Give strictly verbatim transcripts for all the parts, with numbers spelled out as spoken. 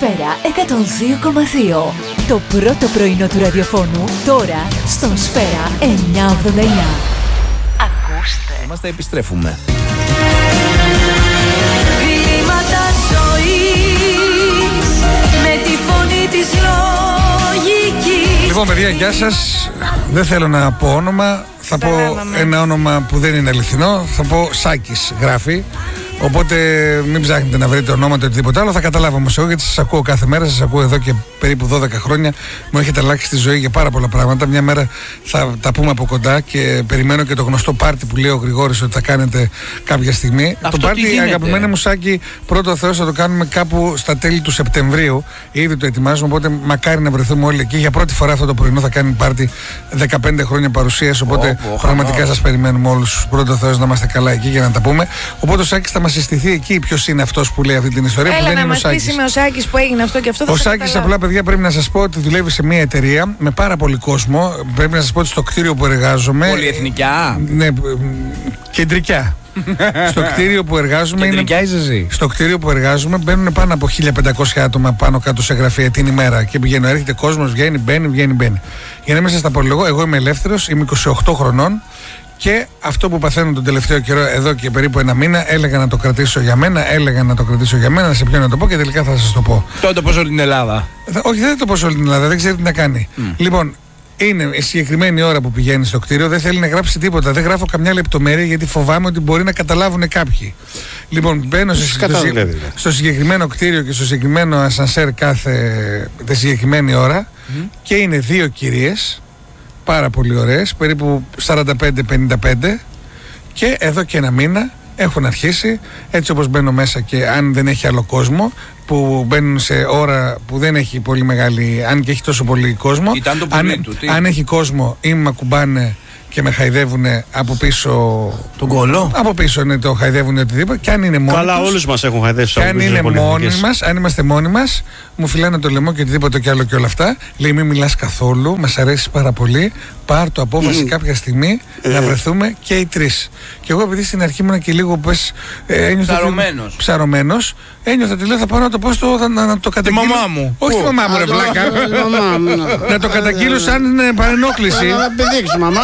Σφαίρα εκατόν δύο κόμμα δύο. Το πρώτο πρωινό του ραδιοφώνου τώρα στον Σφαίρα εννιακόσια ογδόντα εννιά. Ακούστε. Είμαστε, επιστρέφουμε. Βήματα ζωής με τη φωνή της λογικής. Λοιπόν, παιδιά, γεια σας. Δεν θέλω να πω όνομα. Θα πω ένα όνομα που δεν είναι αληθινό. Θα πω Σάκης γράφει. Οπότε μην ψάχνετε να βρείτε ονόματα ή οτιδήποτε άλλο. Θα καταλάβω όμως εγώ, γιατί σας ακούω κάθε μέρα. Σας ακούω εδώ και περίπου δώδεκα χρόνια. Μου έχετε αλλάξει τη ζωή για πάρα πολλά πράγματα. Μια μέρα θα τα πούμε από κοντά και περιμένω και το γνωστό πάρτι που λέει ο Γρηγόρης ότι θα κάνετε κάποια στιγμή. Αυτό το πάρτι, αγαπημένο μου Σάκη, πρώτο Θεός θα το κάνουμε κάπου στα τέλη του Σεπτεμβρίου. Ήδη το ετοιμάζουμε. Οπότε μακάρι να βρεθούμε όλοι εκεί. Για πρώτη φορά αυτό το πρωινό θα κάνει πάρτι δεκαπέντε χρόνια παρουσίας. Οπότε oh, oh, πραγματικά oh. σας περιμένουμε όλους. Πρώτο Θεός να είμαστε καλά εκεί για να τα πούμε. Οπότε ο Σάκης θα μας συστηθεί εκεί ποιος είναι αυτός που λέει αυτή την ιστορία. Έλα που δεν να είναι μας ο Σάκης. πείσει με ο Σάκης που έγινε αυτό και αυτό. Ο Σάκης, απλά παιδιά, πρέπει να σας πω ότι δουλεύει σε μια εταιρεία με πάρα πολύ κόσμο. Πρέπει να σας πω ότι στο κτίριο που εργάζομαι. Πολυεθνικά. Ναι, κεντρικά. Στο κτίριο που εργάζομαι είναι, στο κτίριο που εργάζομαι μπαίνουν πάνω από χίλια πεντακόσια άτομα πάνω κάτω σε γραφεία την ημέρα και πηγαίνω, έρχεται κόσμος, βγαίνει, μπαίνει, βγαίνει, μπαίνει. Για να μην σας τα πω λίγο, εγώ είμαι ελεύθερος, είμαι είκοσι οκτώ χρονών και αυτό που παθαίνω τον τελευταίο καιρό εδώ και περίπου ένα μήνα, έλεγα να το κρατήσω για μένα, έλεγα να το κρατήσω για μένα, σε ποιον να το πω και τελικά θα σας το πω. Τότε το πω σε όλη την Ελλάδα. Όχι, δεν θα το πω σε όλη την Ελλάδα, δεν ξέρει τι να κάνει. Mm. Λοιπόν, είναι η συγκεκριμένη ώρα που πηγαίνει στο κτίριο, δεν θέλει να γράψει τίποτα. Δεν γράφω καμιά λεπτομέρεια γιατί φοβάμαι ότι μπορεί να καταλάβουν κάποιοι. Λοιπόν, μπαίνω στο, στο, στο συγκεκριμένο κτίριο και στο συγκεκριμένο ασανσέρ κάθε τη συγκεκριμένη ώρα mm. και είναι δύο κυρίες, πάρα πολύ ωραίες, περίπου σαράντα πέντε πενήντα πέντε και εδώ και ένα μήνα έχουν αρχίσει, έτσι όπως μπαίνω μέσα και αν δεν έχει άλλο κόσμο, που μπαίνουν σε ώρα που δεν έχει πολύ μεγάλη, αν και έχει τόσο πολύ κόσμο, αν, του, αν έχει κόσμο ή με ακουμπάνε και με χαϊδεύουν από πίσω. Τον κόλλο. Από πίσω, ναι, το χαϊδεύουν οτιδήποτε. Και αν είναι μόνοι Καλά, τους, όλους μας έχουν χαϊδεύσει. Και αν είναι μόνοι μας, αν είμαστε μόνοι μας, μου φυλάνε το λαιμό και οτιδήποτε κι άλλο και όλα αυτά. Λέει, μην μιλάς καθόλου, μας αρέσει πάρα πολύ. Πάρ' το απόφαση mm. κάποια στιγμή mm. να βρεθούμε και οι τρεις. Και εγώ, επειδή στην αρχή ήμουν και λίγο πες, ε, ένιωθα ψαρωμένος. ψαρωμένος, ένιωθα ότι λέω θα πάω να το πω στο, να, να το καταγγείλω. Τη μαμά μου. Όχι τη μαμά μου, ρε βλάκα. Να το καταγγείλω σαν παρενόχληση. Να πηδήξει, μαμά.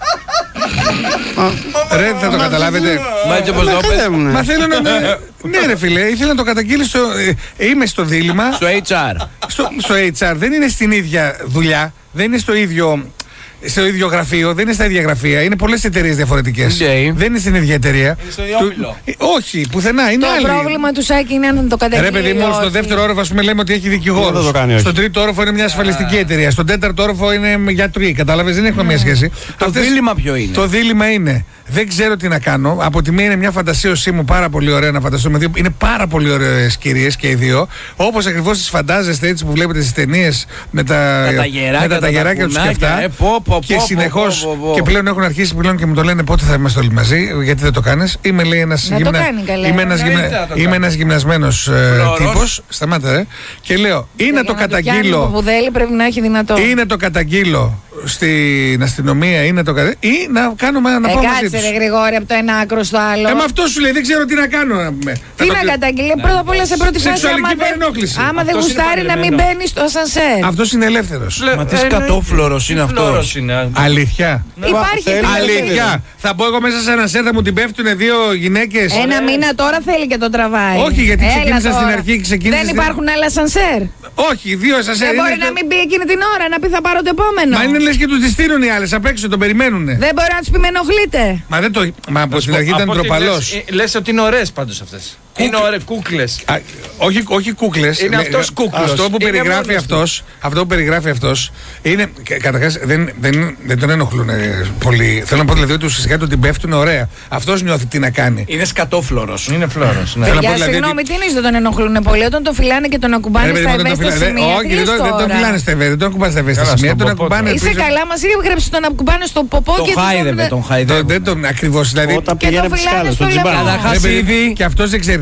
Ρε, θα το καταλάβετε. Μα έτσι όπως το πες. Μα θέλω να. Ναι, ρε φίλε, ήθελα να το καταγγείλει στο. Είμαι στο δίλημμα. Στο έιτς αρ. Στο έιτς αρ δεν είναι στην ίδια δουλειά, δεν είναι στο ίδιο. Στο ίδιο γραφείο, δεν είναι στα ίδια γραφεία. Είναι πολλές εταιρείες διαφορετικές. Okay. Δεν είναι στην ίδια εταιρεία. Είναι στο ίδιο όμιλο. Όχι, πουθενά. Είναι το άλλη. Το πρόβλημα του Σάκη είναι αν το καταγγείλει. Ρε παιδί μου, στο δεύτερο όροφο, ας πούμε, λέμε ότι έχει δικηγόρο. Στον τρίτο όροφο είναι μια ασφαλιστική εταιρεία. Στον τέταρτο όροφο είναι γιατροί. Κατάλαβες, δεν έχουμε μια σχέση. Το δίλημμα ποιο είναι? Το δίλημμα είναι. Δεν ξέρω τι να κάνω. Από τη μία είναι μια φαντασίωσή μου πάρα πολύ ωραία να φανταστούμε. Είναι πάρα πολύ ωραίες κυρίες και οι δύο. Όπως ακριβώς τις φαντάζεστε έτσι που βλέπετε στις ταινίες με τα, τα τα ταγεράκια τους και αυτά. Ε, πω, πω, και πω, συνεχώς πω, πω, πω. και πλέον έχουν αρχίσει πλέον και μου το λένε πότε θα είμαστε όλοι μαζί. Γιατί δεν το κάνεις. Είμαι, λέει, ένας, να γυμνα... το κάνει, καλά. είμαι ένας, γυμνα... είμαι ένας γυμνασμένος ε, τύπος. Σταμάτα, ρε. Και λέω ή να το καταγγείλω. Το πουδέλι πρέπει να έχει δυνατό. Ή να το καταγγείλω στην αστυνομία ή να το κατα... ή να κάνουμε να ε, πάω μαζί κάτσε τους. ρε Γρηγόρη από το ένα άκρο στο άλλο. Ε, με αυτό σου λέει, δεν ξέρω τι να κάνω. Τι να καταγγείλει, πρώτα απ' όλα σε πρώτη φάση. Σεξουαλική παρενόχληση. Άμα δεν γουστάρει να μην μπαίνει στο ασανσέρ. Αυτός είναι ελεύθερος. Μα τι σκατόφλωρος είναι αυτός. Αλήθεια. Υπάρχει αλήθεια. Θα μπω εγώ μέσα σε ένα ασανσέρ, θα μου την πέφτουν δύο γυναίκες. Ένα μήνα τώρα θέλει και το τραβάει. Όχι, γιατί ξεκίνησα στην αρχή. Δεν υπάρχουν άλλα ασανσέρ. Όχι, δύο ασανσέρ. Δεν μπορεί να μην πει εκείνη την ώρα, να πει θα πάρω το επόμενο. Μα είναι λες και τους τη στείλουν οι άλλες απ' έξω, τον περιμένουνε. Δεν μπορεί να τους πει με ενοχλείτε. Μα δεν το. Μα από την αρχή ήταν ντροπαλός. Λες ότι είναι ωραίες πάντως αυτές. Είναι ωραίες κούκλες. Όχι, όχι κούκλες. Είναι αυτός κούκλος. Αυτό που περιγράφει αυτός, αυτό που περιγράφει αυτός είναι. Καταρχάς δεν, δεν, δεν τον ενοχλούν πολύ. Θέλω να πω δηλαδή ότι ουσιαστικά του την πέφτουν ωραία. Αυτός νιώθει τι να κάνει. Είναι σκατόφλωρος. Είναι φλόρος. Για συγγνώμη, τι είναι δεν τον ενοχλούν πολύ. Όταν τον φυλάνε και τον ακουμπάνε στα ευαίσθητα σημεία. Όχι, δεν τον φυλάνε στα ευαίσθητα. Δεν τον ακουμπάνε στα ευαίσθητα σημεία. Τον ακουμπάνε. Είσαι καλά, μας είχε γράψει τον ακουμπάνε στο ποπό και τον χάιδευε. Ακριβώς δηλαδή. Όταν πηγαίνει από τις σκάλες, στον τζιμπάνο. Και αυτός δεν ξέρει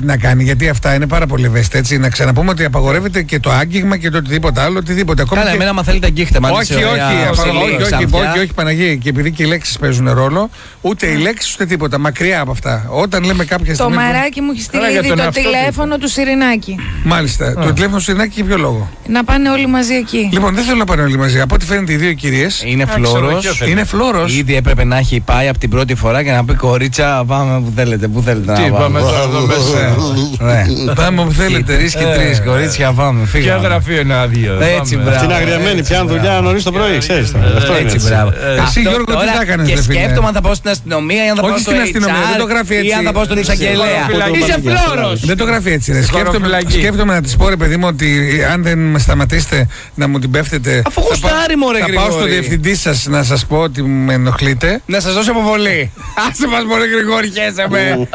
τι να κάνει, γιατί αυτά είναι πάρα πολύ ευαίσθητα. Έτσι, να ξαναπούμε ότι απαγορεύεται και το άγγιγμα και το οτιδήποτε άλλο. Οτιδήποτε. Ακόμα Καλά, και... εμένα, άμα θέλετε, αγγίχτε μαζί. Όχι, όχι, όχι, όχι, όχι, όχι, όχι, Παναγία. Και επειδή και οι λέξεις παίζουν ρόλο, ούτε οι λέξεις ούτε τίποτα. Μακριά από αυτά. Όταν λέμε κάποια Το στιγμή. μαράκι μου έχει στείλει Άρα, για ήδη τον το εαυτό τηλέφωνο του Σιρινάκη. Μάλιστα. Το τηλέφωνο του Σιρινάκη για ποιο λόγο? Να πάνε όλοι μαζί εκεί. Λοιπόν, δεν θέλω να πάνε όλοι μαζί. Από ό,τι φαίνεται οι δύο κυρίες. Είναι φλόρος. Είναι φλόρος. Ήδη έπρεπε να έχει πάει από την πρώτη φορά και να πει κορίτσα, πάμε που θέλετε. Πού θέλετε να Τι πάμε. πάμε τώρα εδώ μέσα. Ναι. Πάμε όπου θέλετε. Τρεις και τρεις, κορίτσια, πάμε. Ποια Φύγαμε. γραφείο είναι άδειο. Έτσι, μπράβο. Αυτή είναι αγριεμένη, πιάνουν δουλειά νωρίς το πρωί, ξέρεις. Αυτό είναι Έτσι, έτσι. μπράβο. Εσύ, Αυτό Γιώργο, τι τώρα θα έκανες, Και ρε φίλε? σκέφτομαι αν θα πάω στην αστυνομία ή αν θα Όχι πάω στο στην αστυνομία, έιτς αρ, δεν το γράφει έτσι. ή αν θα πάω στον εισαγγελέα. Χωροφυλακή. Είσαι φλόρος. Δεν το γράφει έτσι. Ρε. Σκέφτομαι, Χωροφυλακή. σκέφτομαι να τη πω, ρε παιδί μου, ότι αν δεν με σταματήσετε να μου την πέφτετε. Αφού θα γουστάρει, πάω- μωρέ, Θα πάω στο Γρηγόρη. διευθυντή σας να σας πω ότι με ενοχλείτε. Να σας δώσω αποβολή. Άσε μας, μωρέ Γρηγόρη, χέσε με.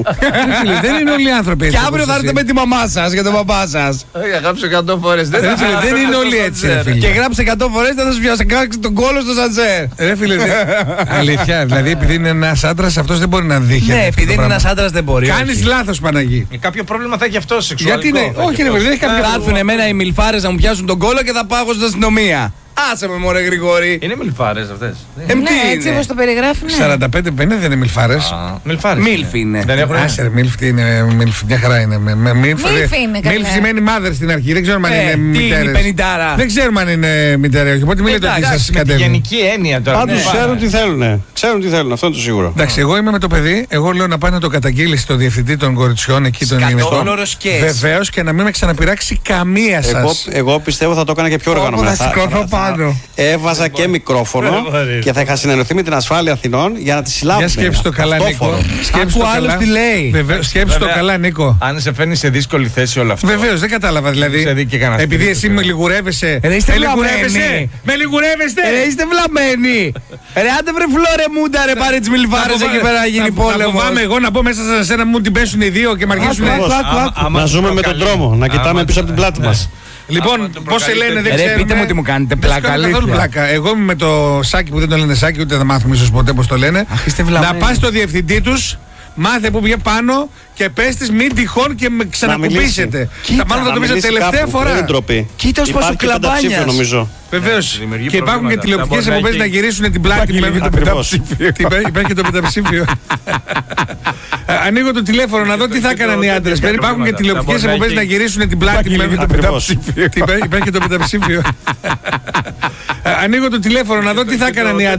Ρε φίλε, δεν είναι όλοι οι άνθρωποι έτσι. Και αύριο όπως θα έρθετε εσύ. με τη μαμά σας και τον παπά σας. Γράψε εκατό φορές. Ρε φίλε, δεν είναι όλοι έτσι, ρε φίλε. Και γράψε εκατό φορές θα σας πιάσει τον κόλο στο σαντζέρ. Ρε φίλε, δεν- αλήθεια. Δηλαδή, επειδή είναι ένας άντρας, αυτός δεν μπορεί να δείχνει. Ναι, επειδή είναι ένας άντρας δεν μπορεί. Κάνεις λάθος, Παναγί. Κάποιο πρόβλημα θα έχει αυτό σεξουαλικό. Γιατί είναι, θα έχει όχι, ρε αυτό. φίλε, δεν έχει Θα κάποιο. έρθουν εμένα οι μιλφάρες να μου πιάσουν τον κόλο και θα πάω στην αστυνομία. Άσε με, μωρέ Γρηγόρη. Είναι μιλφάρες αυτές. Εμ, τι Ναι, έτσι είναι? όπως το περιγράφει, ναι. σαράντα πέντε πενήντα δεν είναι μιλφάρες. Μιλφάρες. Μίλφ είναι. Δεν έχουν. Άσε ρε, μίλφ τι είναι, μίλφ, μια χαρά είναι. Με- με- Μίλφ Μίλφ είναι, καλά. Μίλφ σημαίνει mother στην αρχή, δεν ξέρουμε αν Ε, είναι τι είναι η μητέρες. πενηντάρα. Δεν ξέρουμε αν είναι μητέρα ή όχι, οπότε μην λέτε ότι Εντάξει, σας με τη κατέβει. γενική έννοια τώρα. Πάντως Ναι. ξέρουν τι θέλουν. Ξέρουν τι θέλουν, αυτό είναι το σίγουρο. Εντάξει, εγώ είμαι με το παιδί, εγώ λέω να πάει να το καταγγείλει στο διευθυντή των κοριτσιών εκεί των Σκατόλωρος και έτσι. Βεβαίω και να μην με ξαναπειράξει καμία Εγώ, σας. εγώ πιστεύω θα το έκανα και πιο Όπου οργανωμένα. θα σηκωθώ πάνω. Έβαζα και μικρόφωνο μπορεί. και θα είχα συνεννοηθεί με την ασφάλεια Αθηνών για να τη συλλάβουμε. Για σκέψου το καλά, Νίκο. Αυτόφορο. Σκέψου Άκου το άλλος καλά. τι λέει. Βεβαίως, σκέψου το Βέβαια. καλά, Νίκο. Αν σε φέρνει σε δύσκολη θέση όλο αυτό. Βεβαίω, δεν κατάλαβα δηλαδή. Σε δει και κανένα Επειδή στρίτο, εσύ ε. με λιγουρεύεσαι. Ρε, είστε με βλαμμένοι. λιγουρεύεσαι. Με λιγουρεύεστε. Ρε είστε βλαμμένοι. Ρε άντε βρε φλόρε μούντα ρε πάρε τις μιλφάρες εκεί πέρα να γίνει πόλεμος. Φοβάμαι εγώ να μπω μέσα σε σένα μου την πέσουν οι δύο και με αρχίσουν. Ακριβώς. άκου, άκου. Άμα Να σου ζούμε με τον προκαλεί. τρόμο, να κοιτάμε Άμα πίσω του- από την πλάτη ναι. μας. Λοιπόν, Άμα του πώς σε προκαλεί λένε, δεν Ρε, ξέρουμε. πείτε μου τι μου κάνετε, Δεν σου πλάκα, κάνω καθόλου αλήθεια. πλάκα. Εγώ είμαι με το Σάκη που δεν το λένε Σάκη, ούτε θα μάθουμε ίσως ποτέ πώς το λένε. Αχ, είστε Να βλαμμένοι. πας στο διευθυντή τους, μάθε που πήγε πάνω και πες της μην τυχόν και με ξανακουμπήσετε. Κοίτα, Θα μάλλον θα να το πείτε μιλήσει τελευταία κάπου, φορά. Δεν είναι ντροπή. Κοίτα ως πόσο Υπάρχει και κλαμπάνιας. πενταψήφιο, νομίζω. Βεβαίως. δημιουργεί Και υπάρχουν και προβλήματα. τηλεοπτικές Θα μπορεί να εκπομπές να έχει- γυρίσουν την πλάτη με και το Ακριβώς. πενταψήφιο. Τι υπάρχει υπάρχει και το πενταψήφιο. Ε, Ανοίγω το τηλέφωνο να δω τι θα έκαναν οι άντρες. τέτοια Υπάρχουν και προβλήματα. τηλεοπτικές Θα μπορεί να εκπομπές να έχει- γυρίσουν την πλάτη με και το πενταψήφιο. Τι υπάρχει υπάρχει και το πενταψήφιο. Ε, Ανοίγω το τηλέφωνο να δω τι θα έκαναν οι άντρες.